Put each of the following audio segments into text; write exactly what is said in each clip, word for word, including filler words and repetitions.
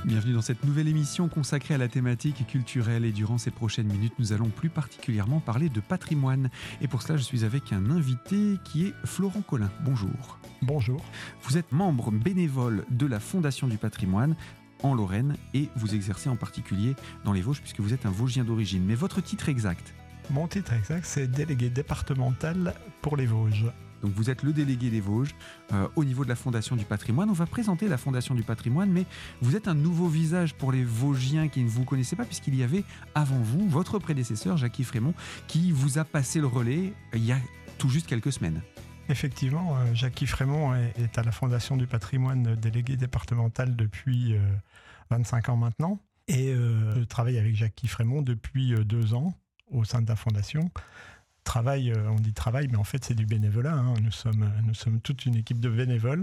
Bienvenue dans cette nouvelle émission consacrée à la thématique culturelle et durant ces prochaines minutes, nous allons plus particulièrement parler de patrimoine. Et pour cela, je suis avec un invité qui est Florent Collin. Bonjour. Bonjour. Vous êtes membre bénévole de la Fondation du patrimoine en Lorraine et vous exercez en particulier dans les Vosges puisque vous êtes un Vosgien d'origine. Mais votre titre exact? Mon titre exact, c'est délégué départemental pour les Vosges. Donc vous êtes le délégué des Vosges euh, au niveau de la Fondation du patrimoine. On va présenter la Fondation du patrimoine, mais vous êtes un nouveau visage pour les Vosgiens qui ne vous connaissaient pas, puisqu'il y avait avant vous votre prédécesseur, Jacques Frémont, qui vous a passé le relais il y a tout juste quelques semaines. Effectivement, euh, Jacques Frémont est, est à la Fondation du patrimoine délégué départemental depuis euh, vingt-cinq ans maintenant. Et euh, je travaille avec Jacques Frémont depuis euh, deux ans au sein de la Fondation. Travail, on dit travail, mais en fait c'est du bénévolat. Hein. Nous sommes, nous sommes toute une équipe de bénévoles.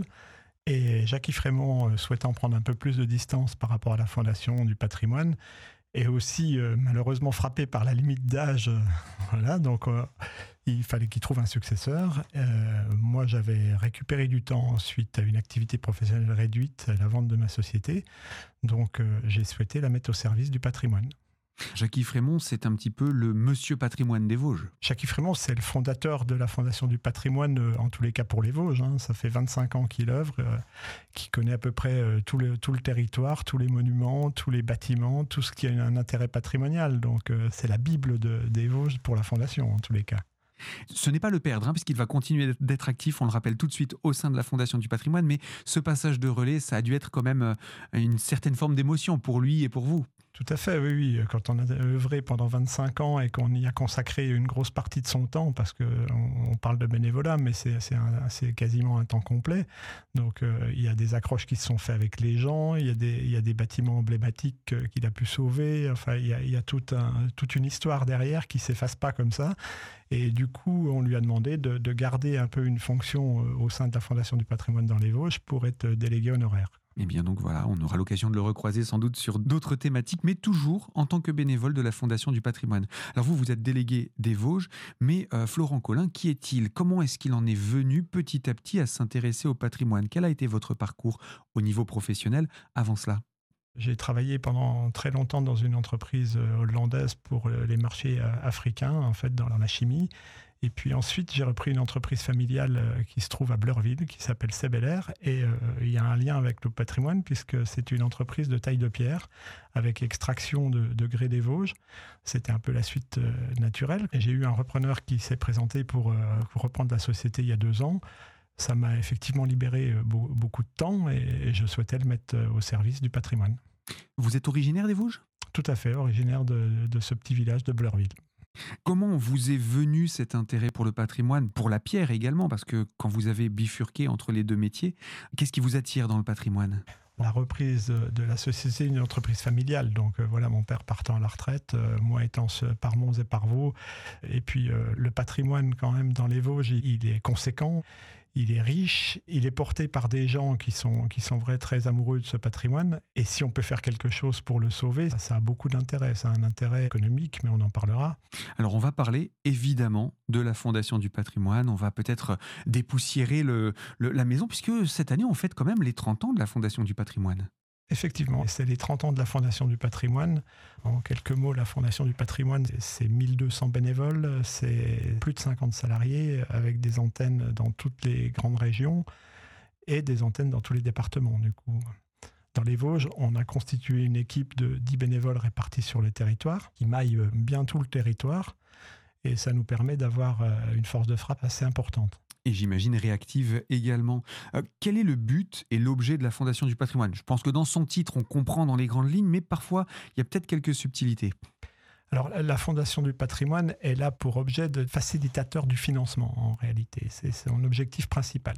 Et Jacques Frémont, souhaitant prendre un peu plus de distance par rapport à la Fondation du patrimoine, est aussi euh, malheureusement frappé par la limite d'âge. Euh, voilà, donc euh, il fallait qu'il trouve un successeur. Euh, moi, j'avais récupéré du temps suite à une activité professionnelle réduite, la vente de ma société. Donc euh, j'ai souhaité la mettre au service du patrimoine. Jacques Frémont, c'est un petit peu le monsieur patrimoine des Vosges. Jacques Frémont, c'est le fondateur de la Fondation du patrimoine, euh, en tous les cas pour les Vosges. Hein. Ça fait vingt-cinq ans qu'il œuvre, euh, qu'il connaît à peu près euh, tout, le, tout le territoire, tous les monuments, tous les bâtiments, tout ce qui a un intérêt patrimonial. Donc euh, c'est la Bible de, des Vosges pour la Fondation, en tous les cas. Ce n'est pas le perdre, hein, puisqu'il va continuer d'être actif, on le rappelle tout de suite, au sein de la Fondation du patrimoine, mais ce passage de relais, ça a dû être quand même une certaine forme d'émotion pour lui et pour vous. Tout à fait, oui, oui. Quand on a œuvré pendant vingt-cinq ans et qu'on y a consacré une grosse partie de son temps, parce qu'on on parle de bénévolat, mais c'est, c'est, un, c'est quasiment un temps complet. Donc, euh, il y a des accroches qui se sont faites avec les gens, il y a des, il y a des bâtiments emblématiques qu'il a pu sauver. Enfin, il y a, il y a tout un, toute une histoire derrière qui ne s'efface pas comme ça. Et du coup, on lui a demandé de, de garder un peu une fonction au sein de la Fondation du patrimoine dans les Vosges pour être délégué honoraire. Eh bien donc voilà, on aura l'occasion de le recroiser sans doute sur d'autres thématiques, mais toujours en tant que bénévole de la Fondation du patrimoine. Alors vous, vous êtes délégué des Vosges, mais euh, Florent Collin, qui est-il? Comment est-ce qu'il en est venu petit à petit à s'intéresser au patrimoine? Quel a été votre parcours au niveau professionnel avant cela? J'ai travaillé pendant très longtemps dans une entreprise hollandaise pour les marchés africains, en fait, dans la chimie. Et puis ensuite, j'ai repris une entreprise familiale qui se trouve à Bleurville, qui s'appelle Sebeler. Et euh, il y a un lien avec le patrimoine, puisque c'est une entreprise de taille de pierre, avec extraction de, de grès des Vosges. C'était un peu la suite euh, naturelle. Et j'ai eu un repreneur qui s'est présenté pour, euh, pour reprendre la société il y a deux ans. Ça m'a effectivement libéré beaucoup de temps et je souhaitais le mettre au service du patrimoine. Vous êtes originaire des Vosges ? Tout à fait, originaire de, de ce petit village de Bleurville. Comment vous est venu cet intérêt pour le patrimoine, pour la pierre également, parce que quand vous avez bifurqué entre les deux métiers, qu'est-ce qui vous attire dans le patrimoine ? La reprise de la société, une entreprise familiale. Donc euh, voilà, mon père partant à la retraite, euh, moi étant par Mons et par Vaux. Et puis euh, le patrimoine quand même dans les Vosges, il est conséquent. Il est riche, il est porté par des gens qui sont, qui sont vrais très amoureux de ce patrimoine. Et si on peut faire quelque chose pour le sauver, ça, ça a beaucoup d'intérêt. Ça a un intérêt économique, mais on en parlera. Alors on va parler évidemment de la Fondation du patrimoine. On va peut-être dépoussiérer le, le, la maison, puisque cette année on fête quand même les trente ans de la Fondation du patrimoine. Effectivement, c'est les trente ans de la Fondation du patrimoine. En quelques mots, la Fondation du patrimoine, c'est mille deux cents bénévoles, c'est plus de cinquante salariés avec des antennes dans toutes les grandes régions et des antennes dans tous les départements. Du coup, dans les Vosges, on a constitué une équipe de dix bénévoles répartis sur le territoire qui maillent bien tout le territoire et ça nous permet d'avoir une force de frappe assez importante. Et j'imagine réactive également. Euh, quel est le but et l'objet de la Fondation du patrimoine ? Je pense que dans son titre, on comprend dans les grandes lignes, mais parfois, il y a peut-être quelques subtilités. Alors, la Fondation du patrimoine est là pour objet de facilitateur du financement, en réalité. C'est son objectif principal.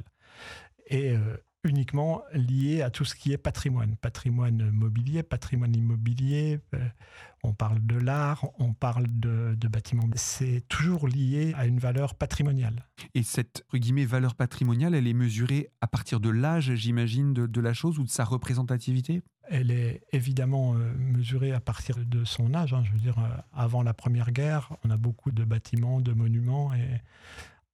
Et euh, uniquement lié à tout ce qui est patrimoine. Patrimoine mobilier, patrimoine immobilier, euh, on parle de l'art, on parle de, de bâtiments. C'est toujours lié à une valeur patrimoniale. Et cette entre guillemets, valeur patrimoniale, elle est mesurée à partir de l'âge, j'imagine, de, de la chose ou de sa représentativité ? Elle est évidemment euh, mesurée à partir de son âge. Hein. Je veux dire, euh, avant la Première Guerre, on a beaucoup de bâtiments, de monuments et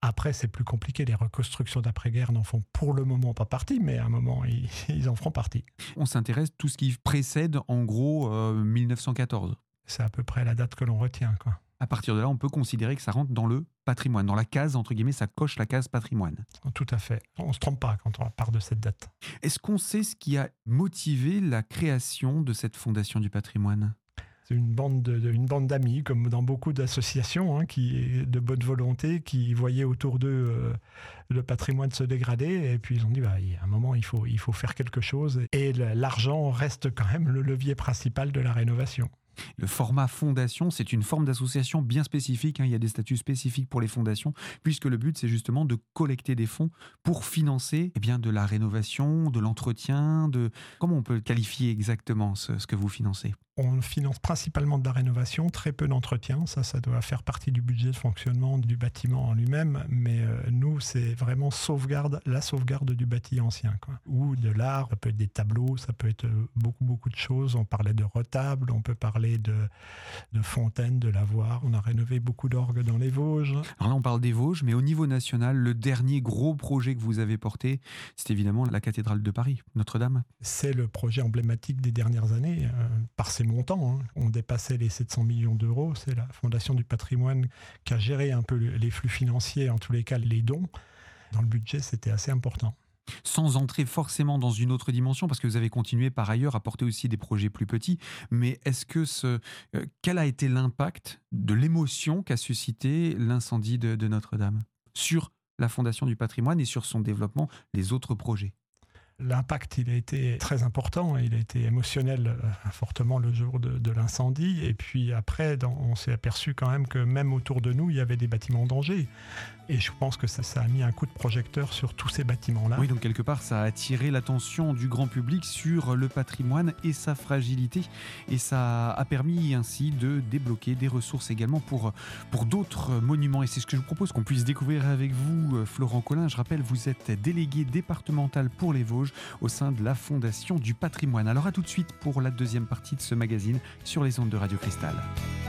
Après, c'est plus compliqué. Les reconstructions d'après-guerre n'en font pour le moment pas partie, mais à un moment, ils, ils en feront partie. On s'intéresse à tout ce qui précède, en gros, euh, mille neuf cent quatorze. C'est à peu près la date que l'on retient, quoi. À partir de là, on peut considérer que ça rentre dans le patrimoine, dans la case, entre guillemets, ça coche la case patrimoine. Tout à fait. On ne se trompe pas quand on part de cette date. Est-ce qu'on sait ce qui a motivé la création de cette Fondation du patrimoine ? C'est une bande, de, une bande d'amis, comme dans beaucoup d'associations, hein, qui, de bonne volonté, qui voyaient autour d'eux euh, le patrimoine se dégrader. Et puis ils ont dit, bah, à un moment, il faut, il faut faire quelque chose. Et l'argent reste quand même le levier principal de la rénovation. Le format fondation, c'est une forme d'association bien spécifique. Hein. Il y a des statuts spécifiques pour les fondations, puisque le but, c'est justement de collecter des fonds pour financer eh bien, de la rénovation, de l'entretien, de... Comment on peut qualifier exactement ce, ce que vous financez ? On finance principalement de la rénovation, très peu d'entretien. Ça, ça doit faire partie du budget de fonctionnement du bâtiment en lui-même. Mais euh, nous, c'est vraiment sauvegarde, la sauvegarde du bâti ancien, quoi. Ou de l'art, ça peut être des tableaux, ça peut être beaucoup, beaucoup de choses. On parlait de retables, on peut parler de, de fontaines, de lavoirs. On a rénové beaucoup d'orgues dans les Vosges. Alors là, on parle des Vosges, mais au niveau national, le dernier gros projet que vous avez porté, c'est évidemment la cathédrale de Paris, Notre-Dame. C'est le projet emblématique des dernières années, euh, par ses montants. Hein. On dépassait les sept cents millions d'euros. C'est la Fondation du patrimoine qui a géré un peu les flux financiers, en tous les cas les dons. Dans le budget, c'était assez important. Sans entrer forcément dans une autre dimension, parce que vous avez continué par ailleurs à porter aussi des projets plus petits, mais est-ce que ce, euh, quel a été l'impact de l'émotion qu'a suscité l'incendie de, de Notre-Dame sur la Fondation du patrimoine et sur son développement, les autres projets ? L'impact, il a été très important, il a été émotionnel euh, fortement le jour de, de l'incendie. Et puis après, dans, on s'est aperçu quand même que même autour de nous, il y avait des bâtiments en danger. Et je pense que ça, ça a mis un coup de projecteur sur tous ces bâtiments-là. Oui, donc quelque part, ça a attiré l'attention du grand public sur le patrimoine et sa fragilité. Et ça a permis ainsi de débloquer des ressources également pour, pour d'autres monuments. Et c'est ce que je vous propose qu'on puisse découvrir avec vous, Florent Collin. Je rappelle, vous êtes délégué départemental pour les Vosges au sein de la Fondation du patrimoine. Alors à tout de suite pour la deuxième partie de ce magazine sur les ondes de Radio Cristal.